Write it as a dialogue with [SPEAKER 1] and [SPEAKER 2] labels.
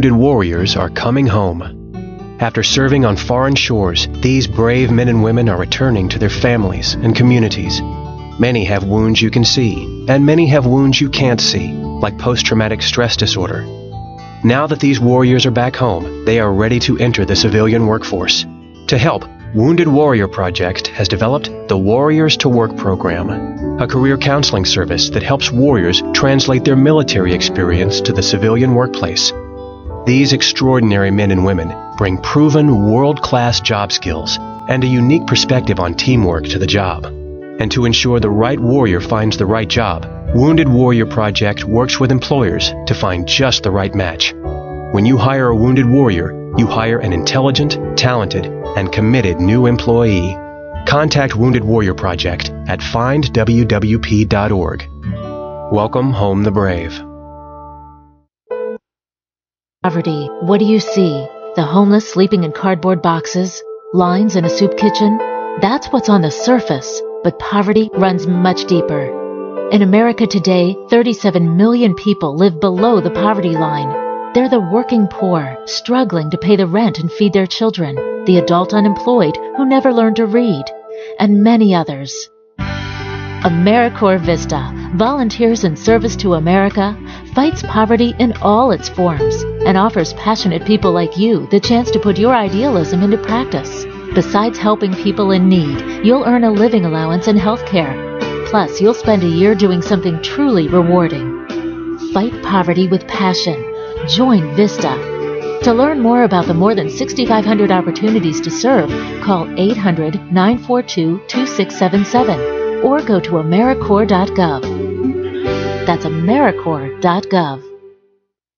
[SPEAKER 1] wounded warriors are coming home. After serving on foreign shores, these brave men and women are returning to their families and communities. Many have wounds you can see, and many have wounds you can't see, like post-traumatic stress disorder. Now that these warriors are back home, they are ready to enter the civilian workforce. To help, Wounded Warrior Project has developed the Warriors to Work program, a career counseling service that helps warriors translate their military experience to the civilian workplace. These extraordinary men and women bring proven world-class job skills and a unique perspective on teamwork to the job. And to ensure the right warrior finds the right job, Wounded Warrior Project works with employers to find just the right match. When you hire a wounded warrior, you hire an intelligent, talented, and committed new employee. Contact Wounded Warrior Project at findwwp.org. Welcome home the brave.
[SPEAKER 2] Poverty. What do you see? The homeless sleeping in cardboard boxes? Lines in a soup kitchen? That's what's on the surface, but poverty runs much deeper. In America today, 37 million people live below the poverty line. They're the working poor, struggling to pay the rent and feed their children, the adult unemployed who never learned to read, and many others. AmeriCorps Vista, volunteers in service to America, fights poverty in all its forms and offers passionate people like you the chance to put your idealism into practice. Besides helping people in need, you'll earn a living allowance and health care. Plus, you'll spend a year doing something truly rewarding. Fight poverty with passion. Join Vista. To learn more about the more than 6,500 opportunities to serve, call 800-942-2677 or go to AmeriCorps.gov. That's AmeriCorps.gov.